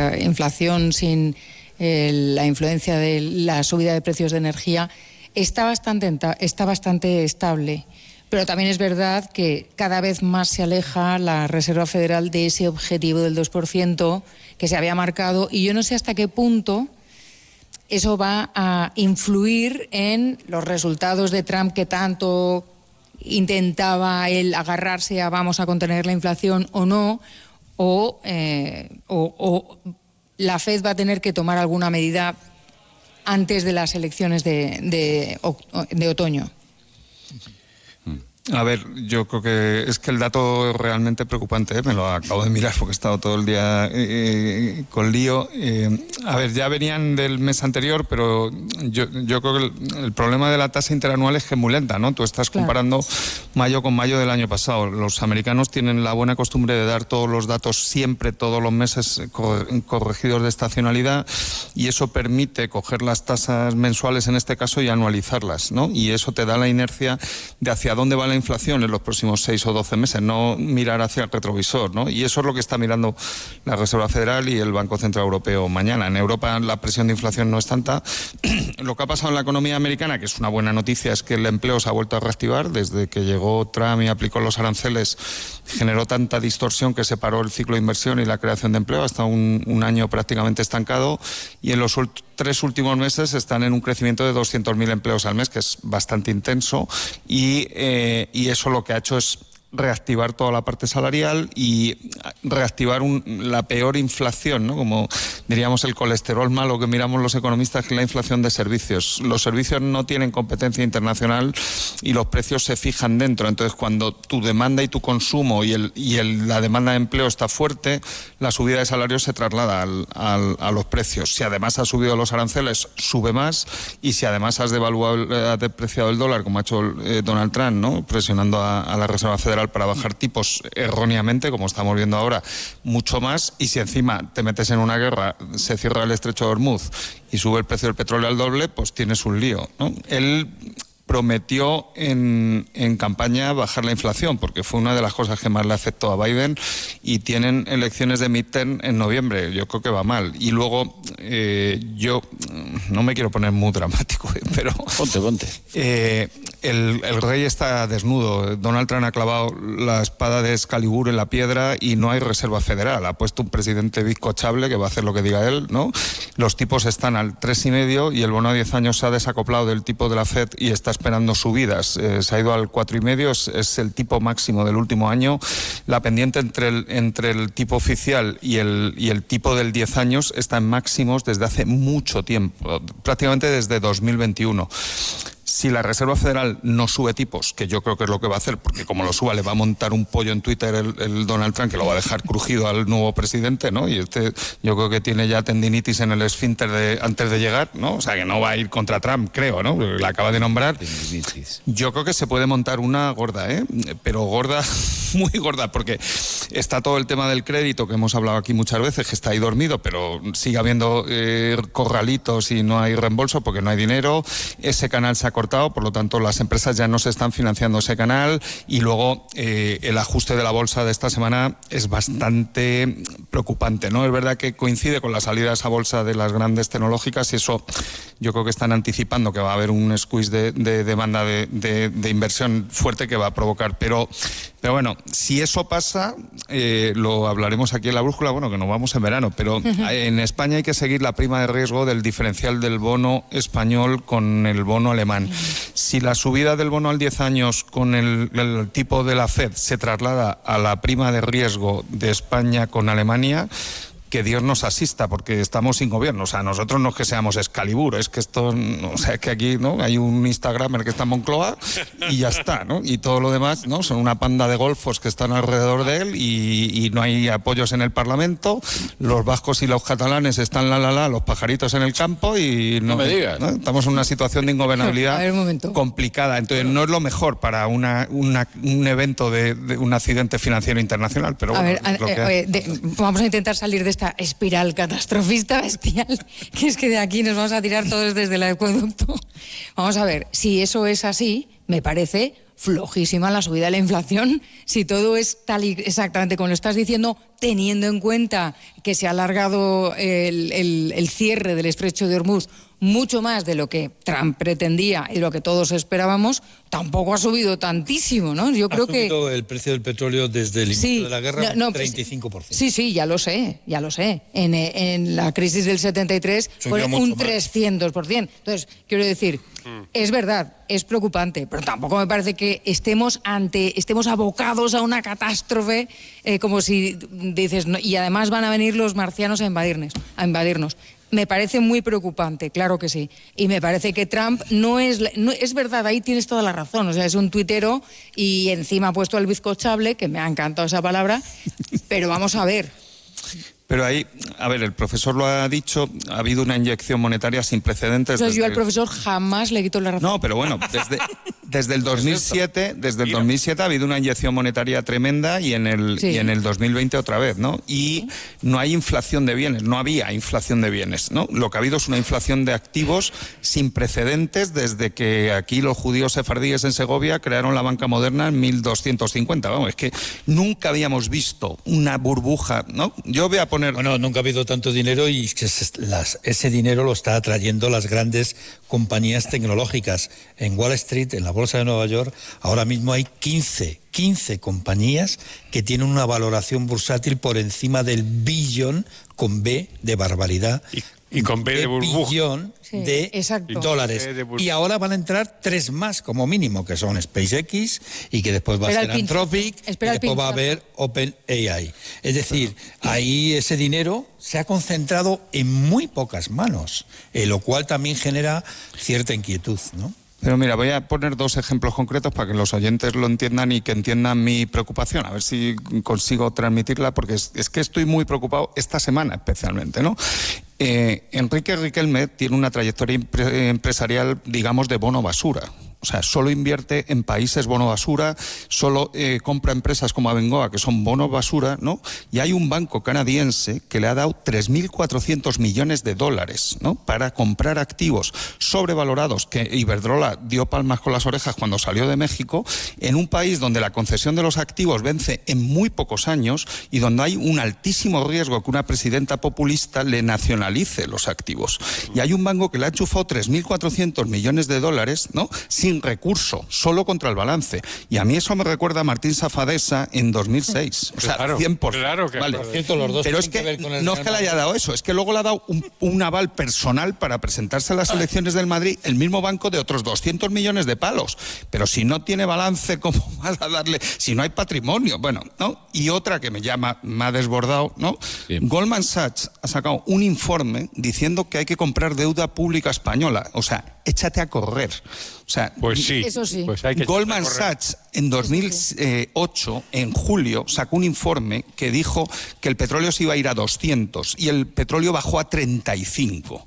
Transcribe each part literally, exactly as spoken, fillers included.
la inflación sin eh, la influencia de la subida de precios de energía, está bastante, está bastante estable. Pero también es verdad que cada vez más se aleja la Reserva Federal de ese objetivo del dos por ciento que se había marcado, y yo no sé hasta qué punto eso va a influir en los resultados de Trump, que tanto intentaba él agarrarse a vamos a contener la inflación o no, o, eh, o, o la Fed va a tener que tomar alguna medida antes de las elecciones de, de, de otoño. A ver, yo creo que es que el dato es realmente preocupante, ¿eh? Me lo acabo de mirar porque he estado todo el día eh, con lío. Eh, a ver, ya venían del mes anterior, pero yo, yo creo que el, el problema de la tasa interanual es que es muy lenta, ¿no? Tú estás comparando claro. mayo con mayo del año pasado. Los americanos tienen la buena costumbre de dar todos los datos siempre, todos los meses, corregidos de estacionalidad, y eso permite coger las tasas mensuales en este caso y anualizarlas, ¿no? Y eso te da la inercia de hacia dónde va la inflación en los próximos seis o doce meses, no mirar hacia el retrovisor, ¿no? Y eso es lo que está mirando la Reserva Federal y el Banco Central Europeo mañana. En Europa la presión de inflación no es tanta. Lo que ha pasado en la economía americana, que es una buena noticia, es que el empleo se ha vuelto a reactivar. Desde que llegó Trump y aplicó los aranceles, generó tanta distorsión que se paró el ciclo de inversión y la creación de empleo hasta un, un año prácticamente estancado, y en los tres últimos meses están en un crecimiento de doscientos mil empleos al mes, que es bastante intenso, y, eh, y eso lo que ha hecho es reactivar toda la parte salarial y reactivar un, la peor inflación, ¿no? Como diríamos el colesterol malo que miramos los economistas, que es la inflación de servicios. Los servicios no tienen competencia internacional y los precios se fijan dentro. Entonces, cuando tu demanda y tu consumo y, el, y el, la demanda de empleo está fuerte, la subida de salarios se traslada al, al, a los precios. Si además has subido los aranceles, sube más, y si además has devaluado, has depreciado el dólar, como ha hecho eh, Donald Trump, ¿no? Presionando a, a la Reserva Federal para bajar tipos erróneamente, como estamos viendo ahora, mucho más, y si encima te metes en una guerra, se cierra el estrecho de Hormuz y sube el precio del petróleo al doble, pues tienes un lío, ¿no? Él prometió en, en campaña bajar la inflación, porque fue una de las cosas que más le afectó a Biden, y tienen elecciones de midterm en noviembre. Yo creo que va mal. Y luego, eh, yo no me quiero poner muy dramático, pero... Ponte, ponte. Eh, el, el rey está desnudo. Donald Trump ha clavado la espada de Excalibur en la piedra y no hay Reserva Federal. Ha puesto un presidente bizcochable que va a hacer lo que diga él, ¿no? Los tipos están al tres y medio y el bono a diez años se ha desacoplado del tipo de la Fed y está esperando subidas. Eh, se ha ido al cuatro y medio, es, es el tipo máximo del último año. La pendiente entre el, entre el tipo oficial y el, y el tipo del diez años está en máximos desde hace mucho tiempo, prácticamente desde dos mil veintiuno. Si la Reserva Federal no sube tipos, que yo creo que es lo que va a hacer, porque como lo suba le va a montar un pollo en Twitter el, el Donald Trump, que lo va a dejar crujido al nuevo presidente, ¿no? Y este yo creo que tiene ya tendinitis en el esfínter de, antes de llegar, ¿no? O sea, que no va a ir contra Trump, creo, ¿no? La acaba de nombrar. Tendinitis. Yo creo que se puede montar una gorda, ¿eh? Pero gorda, muy gorda, porque está todo el tema del crédito, que hemos hablado aquí muchas veces, que está ahí dormido, pero sigue habiendo eh, corralitos y no hay reembolso porque no hay dinero. Ese canal se ha cortado, por lo tanto las empresas ya no se están financiando ese canal, y luego eh, el ajuste de la bolsa de esta semana es bastante preocupante, ¿no? Es verdad que coincide con la salida de esa bolsa de las grandes tecnológicas, y eso yo creo que están anticipando que va a haber un squeeze de, de demanda de, de, de inversión fuerte que va a provocar, pero, pero bueno, si eso pasa, eh, lo hablaremos aquí en La Brújula, bueno, que nos vamos en verano, pero uh-huh. en España hay que seguir la prima de riesgo del diferencial del bono español con el bono alemán. Si la subida del bono al diez años con el, el tipo de la Fed se traslada a la prima de riesgo de España con Alemania, que Dios nos asista, porque estamos sin gobierno. O sea, nosotros no es que seamos Excalibur, es que esto, o sea, es que aquí, ¿no? Hay un Instagramer que está en Moncloa y ya está, ¿no? Y todo lo demás, ¿no? Son una panda de golfos que están alrededor de él, y, y no hay apoyos en el Parlamento. Los vascos y los catalanes están la la la, los pajaritos en el campo, y no, no me digas, ¿no? Estamos en una situación de ingobernabilidad a ver, un momento. complicada. Entonces no es lo mejor para una, una un evento de, de un accidente financiero internacional, pero bueno, a ver, lo eh, que... eh, de, vamos a intentar salir de esta espiral catastrofista bestial, que es que de aquí nos vamos a tirar todos desde el acueducto. Vamos a ver, si eso es así, me parece flojísima la subida de la inflación. Si todo es tal y exactamente como lo estás diciendo, teniendo en cuenta que se ha alargado el, el, el cierre del estrecho de Hormuz mucho más de lo que Trump pretendía y lo que todos esperábamos, tampoco ha subido tantísimo, ¿no? Yo creo ha subido que el precio del petróleo desde el inicio sí, de la guerra no, no, un treinta y cinco por ciento. Sí, sí, ya lo sé, ya lo sé. En, en la crisis del setenta y tres fue un trescientos por ciento. Entonces, quiero decir, mm. es verdad, es preocupante, pero tampoco me parece que estemos ante, estemos abocados a una catástrofe, eh, como si dices, no, y además van a venir los marcianos a invadirnos, a invadirnos. Me parece muy preocupante, claro que sí. Y me parece que Trump no es... No, es verdad, ahí tienes toda la razón. O sea, es un tuitero y encima ha puesto el bizcochable, que me ha encantado esa palabra, pero vamos a ver. Pero ahí, a ver, el profesor lo ha dicho, ha habido una inyección monetaria sin precedentes. Entonces, desde... yo al profesor jamás le quito la razón. No, pero bueno, desde, desde el dos mil siete, desde el dos mil siete ha habido una inyección monetaria tremenda y en el sí. y en el dos mil veinte otra vez, ¿no? Y no hay inflación de bienes, no había inflación de bienes, ¿no? Lo que ha habido es una inflación de activos sin precedentes desde que aquí los judíos sefardíes en Segovia crearon la banca moderna en mil doscientos cincuenta. Vamos, es que nunca habíamos visto una burbuja, ¿no? Yo voy a poner... Bueno, nunca ha habido tanto dinero y que las, ese dinero lo está atrayendo las grandes compañías tecnológicas. En Wall Street, en la bolsa de Nueva York, ahora mismo hay quince, quince compañías que tienen una valoración bursátil por encima del billón, con B de barbaridad. Y, y con B de, de burbuja. Billón sí, de exacto. dólares. Y ahora van a entrar tres más como mínimo, que son SpaceX y que después va espera a ser Anthropic y después va a haber OpenAI. Es decir, ahí ese dinero se ha concentrado en muy pocas manos, eh, lo cual también genera cierta inquietud, ¿no? Pero mira, voy a poner dos ejemplos concretos para que los oyentes lo entiendan y que entiendan mi preocupación, a ver si consigo transmitirla, porque es, es que estoy muy preocupado esta semana especialmente, ¿no? Eh, Enrique Riquelme tiene una trayectoria empresarial, digamos, de bono basura. O sea, solo invierte en países bono basura, solo eh, compra empresas como Abengoa, que son bonos basura, ¿no? Y hay un banco canadiense que le ha dado tres mil cuatrocientos millones de dólares, ¿no? Para comprar activos sobrevalorados, que Iberdrola dio palmas con las orejas cuando salió de México, en un país donde la concesión de los activos vence en muy pocos años y donde hay un altísimo riesgo que una presidenta populista le nacionalice los activos. Y hay un banco que le ha enchufado tres mil cuatrocientos millones de dólares, ¿no? Sin recurso, solo contra el balance. Y a mí eso me recuerda a Martín Safadesa en dos mil seis. O sea, claro, cien por ciento. Claro que vale. Por cierto, los dos Pero es que, que no es que le haya dado eso, es que luego le ha dado un, un aval personal para presentarse a las elecciones del Madrid, el mismo banco de otros doscientos millones de palos. Pero si no tiene balance, ¿cómo vas a darle? Si no hay patrimonio, bueno, ¿no? Y otra que me llama, me ha desbordado, ¿no? Sí. Goldman Sachs ha sacado un informe diciendo que hay que comprar deuda pública española. O sea, échate a correr. O sea, pues sí, eso sí. Pues hay que Goldman Sachs en dos mil ocho, en julio, sacó un informe que dijo que el petróleo se iba a ir a doscientos y el petróleo bajó a treinta y cinco.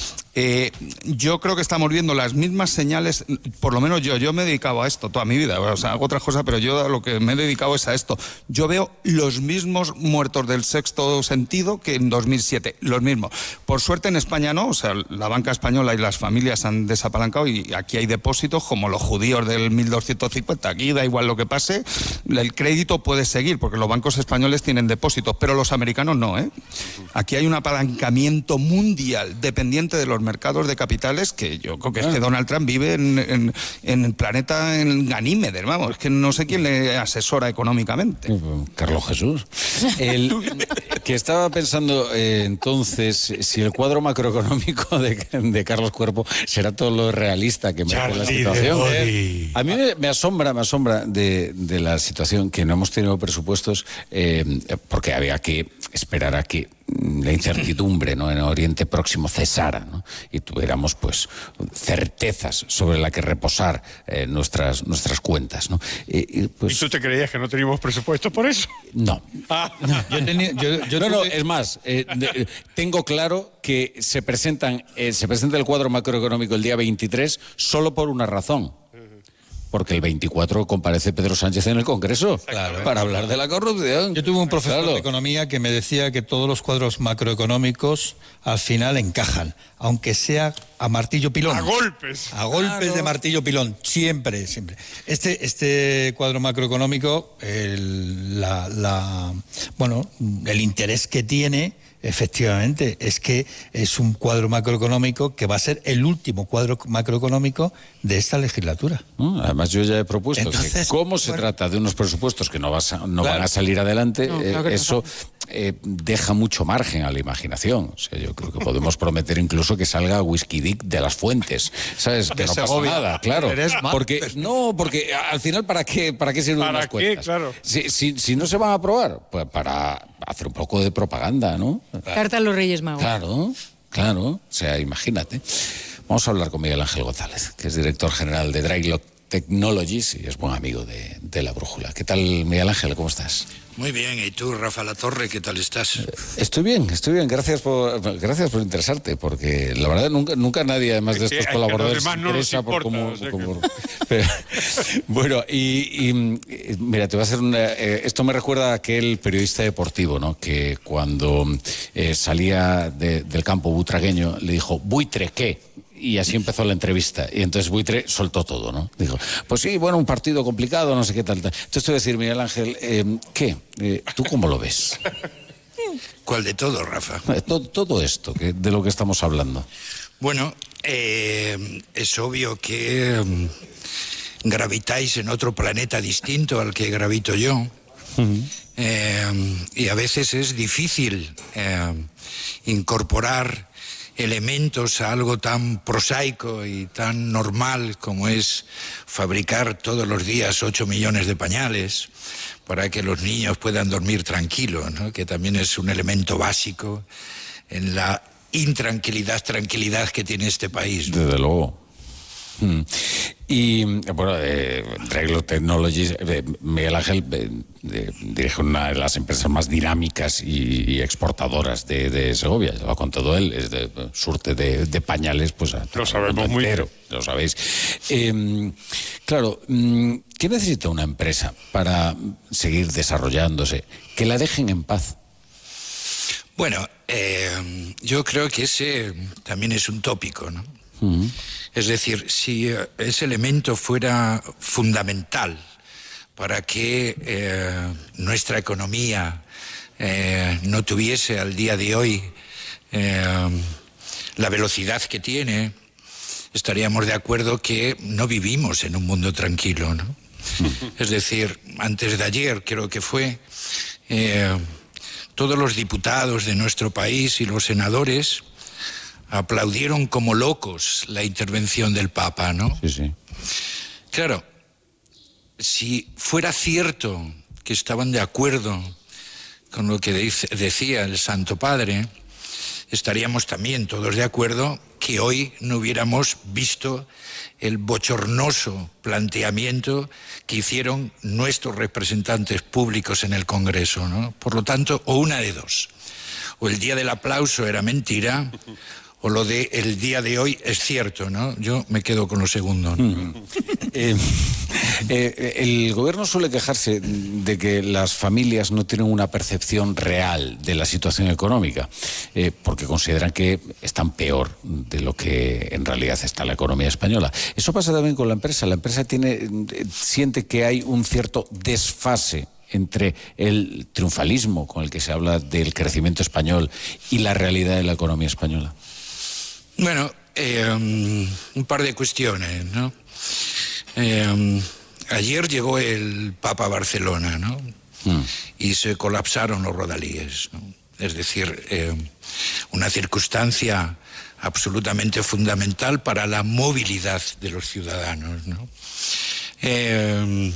Eh, yo creo que estamos viendo las mismas señales, por lo menos yo, yo me he dedicado a esto toda mi vida, o sea, hago otras cosas, pero yo a lo que me he dedicado es a esto. Yo veo los mismos muertos del sexto sentido que en dos mil siete, los mismos. Por suerte en España no, o sea, la banca española y las familias han desapalancado y aquí hay depósitos como los judíos del mil doscientos cincuenta, aquí da igual lo que pase, el crédito puede seguir porque los bancos españoles tienen depósitos, pero los americanos no, ¿eh? Aquí hay un apalancamiento mundial dependiente de los mercados de capitales que yo creo que es que Donald Trump vive en, en, en el planeta en Ganímedes, vamos, es que no sé quién le asesora económicamente. Carlos Jesús. El, que estaba pensando eh, entonces si el cuadro macroeconómico de, de Carlos Cuerpo será todo lo realista que merece la situación. Eh, a mí me, me asombra, me asombra de, de la situación que no hemos tenido presupuestos eh, porque había que esperar a que la incertidumbre, ¿no?, en Oriente Próximo cesara, ¿no?, y tuviéramos pues certezas sobre la que reposar eh, nuestras nuestras cuentas, ¿no? Eh, y, pues, ¿Y tú te creías que no teníamos presupuesto por eso? No. Ah. no. Yo tenía, yo, yo no, no, es más, eh, de, tengo claro que se presentan eh, se presenta el cuadro macroeconómico el día veintitrés solo por una razón. porque el veinticuatro comparece Pedro Sánchez en el Congreso claro, para hablar de la corrupción. Yo tuve un profesor claro. de economía que me decía que todos los cuadros macroeconómicos al final encajan, aunque sea a martillo pilón. A golpes. A golpes claro. de martillo pilón, siempre, siempre. Este, este cuadro macroeconómico, el, la, la, bueno, el interés que tiene, efectivamente, es que es un cuadro macroeconómico que va a ser el último cuadro macroeconómico de esta legislatura. Mm, además, yo ya he propuesto Entonces, que como se bueno, trata de unos presupuestos que no, vas a, no claro. van a salir adelante, no, eh, claro eso eh, deja mucho margen a la imaginación. O sea, yo creo que podemos prometer incluso que salga Whisky Dick de las fuentes, ¿sabes? Que de no Segovia. pasa nada, claro. Eres mal. Porque, no, porque al final, ¿para qué, para qué sirven ¿Para unas qué? cuentas? Claro. Si, si, si no se van a aprobar, pues para hacer un poco de propaganda, ¿no? Carta a los Reyes Magos. Claro, claro. O sea, imagínate. Vamos a hablar con Miguel Ángel González, que es director general de Drylock Technologies y es buen amigo de, de La Brújula. ¿Qué tal, Miguel Ángel? ¿Cómo estás? Muy bien, ¿y tú, Rafa Latorre, qué tal estás? Estoy bien, estoy bien. Gracias por gracias por interesarte, porque la verdad nunca nunca nadie, además de Es que- estos es que a los colaboradores, demás no nos interesa por importa, cómo... o sea que- cómo- Pero, bueno, y, y, mira, te voy a hacer una... eh, esto me recuerda a aquel periodista deportivo, ¿no? Que cuando eh, salía de- del campo butragueño le dijo, buitre, ¿qué? Y así empezó la entrevista. Y entonces Buitre soltó todo, ¿no? Dijo, pues sí, bueno, un partido complicado, no sé qué tal. tal. Entonces te voy a decir, Miguel Ángel, eh, ¿qué? Eh, ¿Tú cómo lo ves? ¿Cuál de todo, Rafa? Eh, todo, todo esto, que, de lo que estamos hablando. Bueno, eh, es obvio que mm, gravitáis en otro planeta distinto al que gravito yo. Uh-huh. eh, y a veces es difícil eh, incorporar elementos a algo tan prosaico y tan normal como es fabricar todos los días ocho millones de pañales para que los niños puedan dormir tranquilos, ¿no? Que también es un elemento básico en la intranquilidad, tranquilidad que tiene este país, ¿no? Desde luego. Mm. Y bueno, eh, Drylock Technologies, eh, Miguel Ángel eh, eh, dirige una de las empresas más dinámicas y, y exportadoras de, de Segovia. Ya lo ha contado él, es de surte de, de pañales, pues a Lo sabemos muy bien. Lo sabéis. Eh, claro, ¿qué necesita una empresa para seguir desarrollándose? Que la dejen en paz. Bueno, eh, yo creo que ese también es un tópico, ¿no? Uh-huh. Es decir, si eh, ese elemento fuera fundamental para que eh, nuestra economía eh, no tuviese al día de hoy eh, la velocidad que tiene, estaríamos de acuerdo que no vivimos en un mundo tranquilo, ¿no? Uh-huh. Es decir, antes de ayer creo que fue, eh, todos los diputados de nuestro país y los senadores aplaudieron como locos la intervención del Papa, ¿no? Sí, sí. Claro, si fuera cierto que estaban de acuerdo con lo que dice, decía el Santo Padre, estaríamos también todos de acuerdo que hoy no hubiéramos visto el bochornoso planteamiento que hicieron nuestros representantes públicos en el Congreso, ¿no? Por lo tanto, o una de dos, o el día del aplauso era mentira, o lo de el día de hoy es cierto, ¿no? Yo me quedo con lo segundo, ¿no? Mm. eh, eh, el gobierno suele quejarse de que las familias no tienen una percepción real de la situación económica, eh, porque consideran que están peor de lo que en realidad está la economía española. Eso pasa también con la empresa. La empresa tiene, siente que hay un cierto desfase entre el triunfalismo con el que se habla del crecimiento español y la realidad de la economía española. Bueno, eh, un par de cuestiones, ¿no? Eh, ayer llegó el Papa a Barcelona, ¿no? Mm. Y se colapsaron los rodalíes, ¿no? Es decir, eh, una circunstancia absolutamente fundamental para la movilidad de los ciudadanos, ¿no? Eh,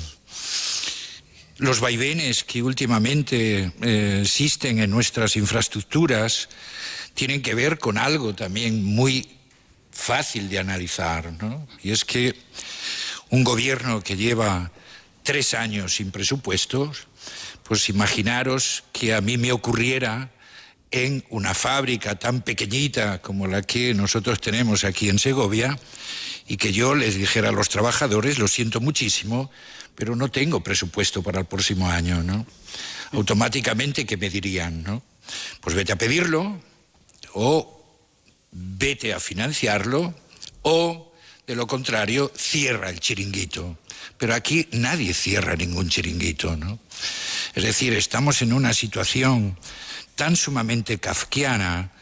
los vaivenes que últimamente eh, existen en nuestras infraestructuras tienen que ver con algo también muy fácil de analizar, ¿no? Y es que un gobierno que lleva tres años sin presupuestos, pues imaginaros que a mí me ocurriera en una fábrica tan pequeñita como la que nosotros tenemos aquí en Segovia, y que yo les dijera a los trabajadores, lo siento muchísimo, pero no tengo presupuesto para el próximo año, ¿no? Automáticamente, ¿qué me dirían, no? Pues vete a pedirlo, o vete a financiarlo, o, de lo contrario, cierra el chiringuito. Pero aquí nadie cierra ningún chiringuito, ¿no? Es decir, estamos en una situación tan sumamente kafkiana